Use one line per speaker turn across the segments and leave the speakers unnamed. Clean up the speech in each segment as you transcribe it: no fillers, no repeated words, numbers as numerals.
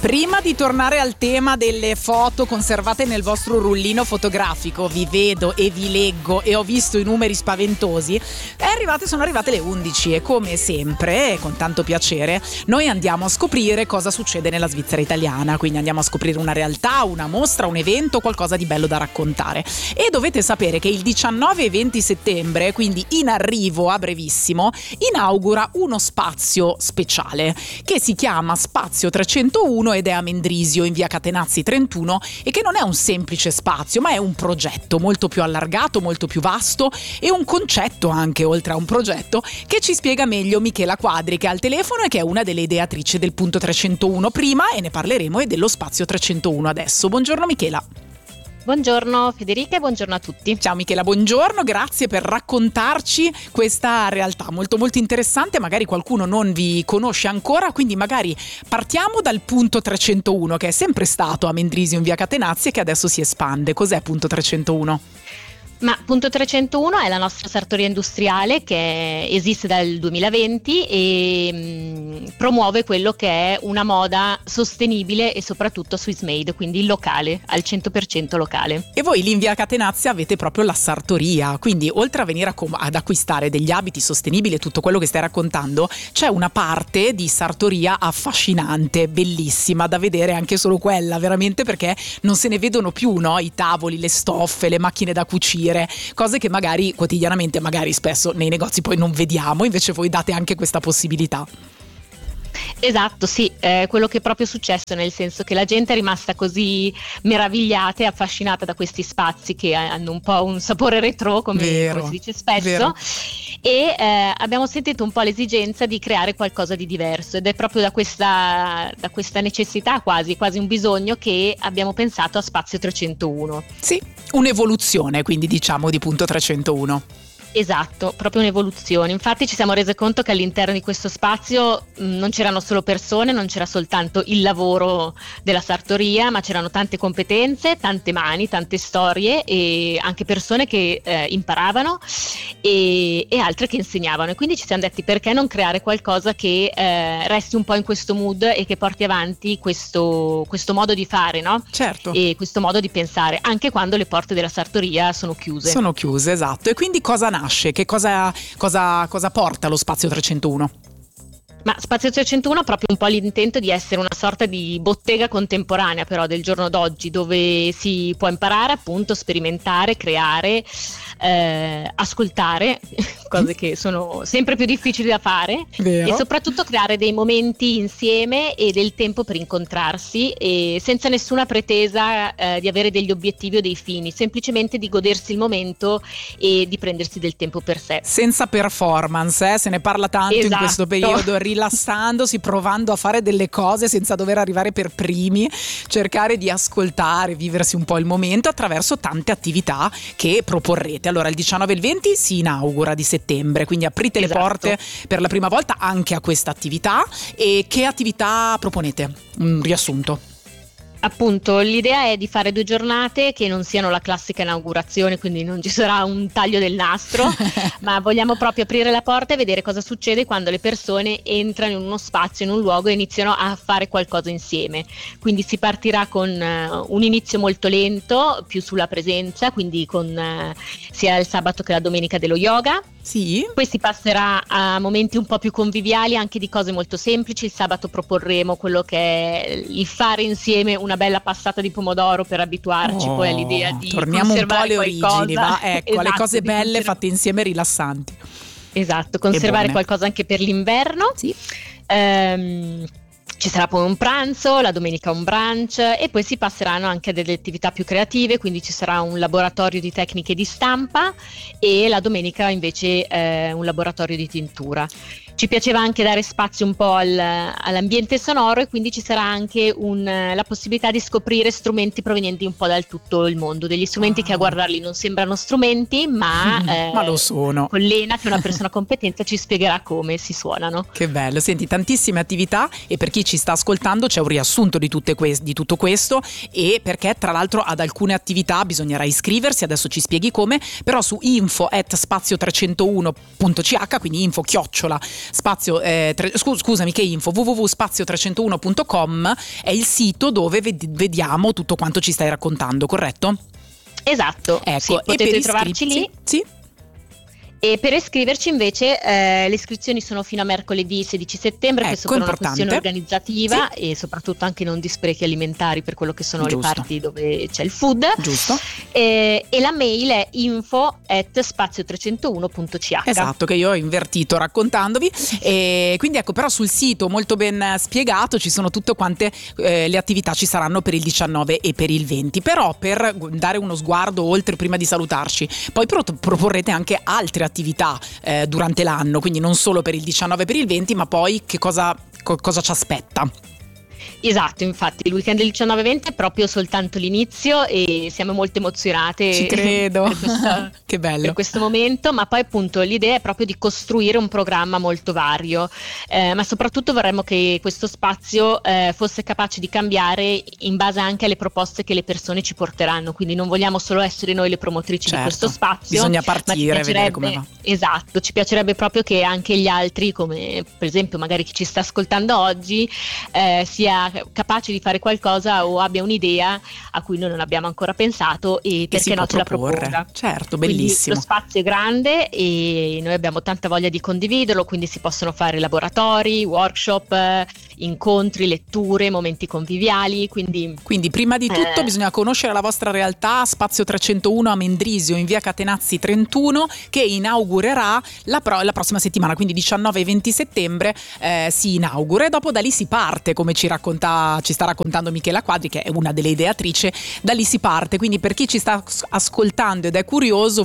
Prima di tornare al tema delle foto conservate nel vostro rullino fotografico, vi vedo e vi leggo e ho visto i numeri spaventosi, sono arrivate le 11 e come sempre, con tanto piacere, noi andiamo a scoprire cosa succede nella Svizzera italiana, quindi andiamo a scoprire una realtà, una mostra, un evento, qualcosa di bello da raccontare. E dovete sapere che il 19 e 20 settembre, quindi in arrivo a brevissimo, inaugura uno spazio speciale che si chiama Spazio 301 ed è a Mendrisio in via Catenazzi 31 e che non è un semplice spazio ma è un progetto molto più allargato, molto più vasto e un concetto anche oltre a un progetto che ci spiega meglio Michela Quadri, che è al telefono e che è una delle ideatrici del punto 301 prima e ne parleremo, e dello Spazio 301 adesso. Buongiorno Michela.
Buongiorno Federica e buongiorno a tutti.
Ciao Michela, buongiorno, grazie per raccontarci questa realtà molto molto interessante. Magari qualcuno non vi conosce ancora, quindi magari partiamo dal punto 301 che è sempre stato a Mendrisio in via Catenazzi e che adesso si espande. Cos'è punto 301?
Ma punto 301 è la nostra sartoria industriale che esiste dal 2020 e promuove quello che è una moda sostenibile e soprattutto Swiss made, quindi il locale, al 100% locale.
E voi lì in via Catenazzi avete proprio la sartoria, quindi oltre a venire ad acquistare degli abiti sostenibili e tutto quello che stai raccontando, c'è una parte di sartoria affascinante, bellissima da vedere, anche solo quella veramente, perché non se ne vedono più, no? I tavoli, le stoffe, le macchine da cucire, cose che magari quotidianamente, magari spesso nei negozi poi non vediamo, invece voi date anche questa possibilità.
Esatto, sì, quello che è proprio successo, nel senso che la gente è rimasta così meravigliata e affascinata da questi spazi che hanno un po' un sapore retro, come si dice spesso,
vero.
E abbiamo sentito un po' l'esigenza di creare qualcosa di diverso ed è proprio da questa necessità, quasi un bisogno, che abbiamo pensato a Spazio 301.
Sì, un'evoluzione quindi diciamo di punto 301.
Esatto, proprio un'evoluzione. Infatti ci siamo resi conto che all'interno di questo spazio non c'erano solo persone, non c'era soltanto il lavoro della sartoria, ma c'erano tante competenze, tante mani, tante storie e anche persone che imparavano e altre che insegnavano. E quindi ci siamo detti: perché non creare qualcosa che resti un po' in questo mood e che porti avanti questo modo di fare, no?
Certo.
E questo modo di pensare, anche quando le porte della sartoria sono chiuse.
Sono chiuse, esatto. E quindi cosa nasce? Che cosa porta lo Spazio 301?
Ma Spazio 301 ha proprio un po' l'intento di essere una sorta di bottega contemporanea però del giorno d'oggi, dove si può imparare, appunto, sperimentare, creare, ascoltare, cose che sono sempre più difficili da fare.
Vero.
E soprattutto creare dei momenti insieme e del tempo per incontrarsi, e senza nessuna pretesa di avere degli obiettivi o dei fini, semplicemente di godersi il momento e di prendersi del tempo per sé.
Senza performance, se ne parla tanto in questo periodo, rilassandosi, provando a fare delle cose senza dover arrivare per primi, cercare di ascoltare, viversi un po' il momento attraverso tante attività che proporrete. Allora il 19 e il 20 si inaugura di settembre, quindi aprite le porte per la prima volta anche a questa attività. E che attività proponete? Un riassunto.
Appunto, l'idea è di fare 2 giornate che non siano la classica inaugurazione, quindi non ci sarà un taglio del nastro, ma vogliamo proprio aprire la porta e vedere cosa succede quando le persone entrano in uno spazio, in un luogo, e iniziano a fare qualcosa insieme. Quindi si partirà con un inizio molto lento, più sulla presenza, quindi con sia il sabato che la domenica dello yoga.
Sì.
Poi si passerà a momenti un po' più conviviali, anche di cose molto semplici. Il sabato proporremo quello che è il fare insieme una bella passata di pomodoro per abituarci poi all'idea di
torniamo un po' alle
qualcosa.
origini, va? Ecco,
Esatto,
le cose belle fatte insieme, rilassanti.
Esatto, conservare qualcosa anche per l'inverno.
Sì.
Ci sarà poi un pranzo, la domenica un brunch, e poi si passeranno anche a delle attività più creative, quindi ci sarà un laboratorio di tecniche di stampa e la domenica invece un laboratorio di tintura. Ci piaceva anche dare spazio un po' all'ambiente sonoro, e quindi ci sarà anche la possibilità di scoprire strumenti provenienti un po' dal tutto il mondo, degli strumenti che a guardarli non sembrano strumenti, ma
lo sono.
Con Lena, che è una persona competente, ci spiegherà come si suonano.
Che bello, senti, tantissime attività, e per chi ci sta ascoltando c'è un riassunto di tutto questo, e perché tra l'altro ad alcune attività bisognerà iscriversi, adesso ci spieghi come, però su info@spazio301.ch, quindi info@ spazio scusami, che info, www.spazio301.com è il sito dove vediamo tutto quanto ci stai raccontando, corretto?
Esatto,
ecco,
sì, potete trovarci lì.
Sì.
E per iscriverci invece le iscrizioni sono fino a mercoledì 16 settembre, questo per una questione organizzativa, sì, e soprattutto anche non di sprechi alimentari per quello che sono le parti dove c'è il food.
Giusto.
E la mail è info@spazio301.ch.
Esatto, che io ho invertito raccontandovi. E quindi ecco, però sul sito molto ben spiegato ci sono tutte quante le attività ci saranno per il 19 e per il 20. Però per dare uno sguardo oltre prima di salutarci, poi proporrete anche altre attività durante l'anno, quindi non solo per il 19 e per il 20, ma poi che cosa ci aspetta?
Esatto, infatti il weekend del 19-20 è proprio soltanto l'inizio e siamo molto emozionate.
Ci credo. Che bello.
Per questo momento, ma poi appunto l'idea è proprio di costruire un programma molto vario, ma soprattutto vorremmo che questo spazio fosse capace di cambiare in base anche alle proposte che le persone ci porteranno, quindi non vogliamo solo essere noi le promotrici di questo spazio.
Bisogna partire, vedere come va.
Esatto, ci piacerebbe proprio che anche gli altri, come per esempio magari chi ci sta ascoltando oggi, sia capace di fare qualcosa o abbia un'idea a cui noi non abbiamo ancora pensato e perché no ce la proponga.
Certo, bellissimo.
Quindi lo spazio è grande e noi abbiamo tanta voglia di condividerlo, quindi si possono fare laboratori, workshop, incontri, letture, momenti conviviali, quindi
prima di tutto bisogna conoscere la vostra realtà. Spazio 301 a Mendrisio in via Catenazzi 31, che inaugurerà la prossima settimana, quindi 19 e 20 settembre si inaugura e dopo da lì si parte, come ci sta raccontando Michela Quadri, che è una delle ideatrici. Da lì si parte, quindi per chi ci sta ascoltando ed è curioso,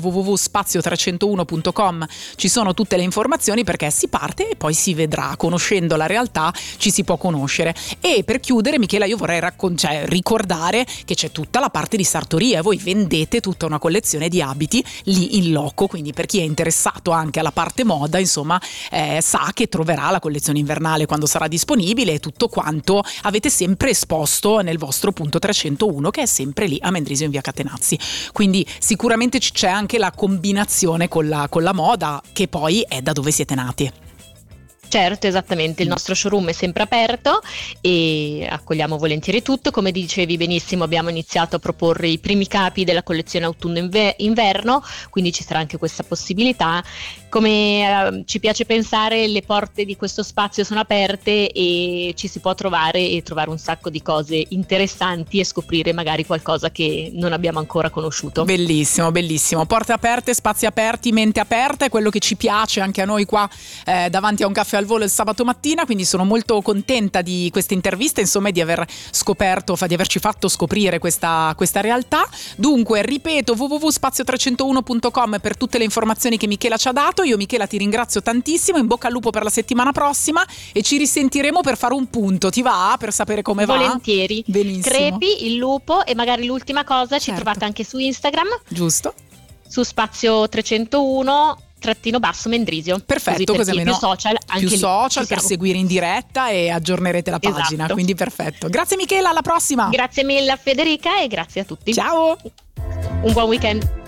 www.spazio301.com ci sono tutte le informazioni, perché si parte e poi si vedrà, conoscendo la realtà ci si può conoscere. E per chiudere, Michela, io vorrei ricordare che c'è tutta la parte di sartoria, voi vendete tutta una collezione di abiti lì in loco, quindi per chi è interessato anche alla parte moda, insomma, sa che troverà la collezione invernale quando sarà disponibile e tutto quanto avete sempre esposto nel vostro punto 301, che è sempre lì a Mendrisio in via Catenazzi. Quindi sicuramente c'è anche la combinazione con la moda, che poi è da dove siete nati.
Certo, esattamente, il nostro showroom è sempre aperto e accogliamo volentieri tutto. Come dicevi benissimo, abbiamo iniziato a proporre i primi capi della collezione autunno-inverno, quindi ci sarà anche questa possibilità. Come ci piace pensare, le porte di questo spazio sono aperte e ci si può trovare un sacco di cose interessanti e scoprire magari qualcosa che non abbiamo ancora conosciuto.
Bellissimo, bellissimo. Porte aperte, spazi aperti, mente aperta, è quello che ci piace anche a noi qua davanti a un caffè al volo il sabato mattina, quindi sono molto contenta di questa intervista, insomma, e di averci fatto scoprire questa realtà. Dunque, ripeto, www.spazio301.com per tutte le informazioni che Michela ci ha dato. Io, Michela, ti ringrazio tantissimo, in bocca al lupo per la settimana prossima e ci risentiremo per fare un punto. Ti va? Per sapere come va?
Volentieri.
Benissimo.
Crepi, il lupo e magari l'ultima cosa, ci trovate anche su Instagram.
Giusto. Su
Spazio 301 _Mendrisio.
Perfetto, così almeno
più social, anche
più social per seguire in diretta e aggiornerete la pagina, esatto. Quindi perfetto. Grazie Michela, alla prossima.
Grazie mille a Federica e grazie a tutti.
Ciao.
Un buon weekend.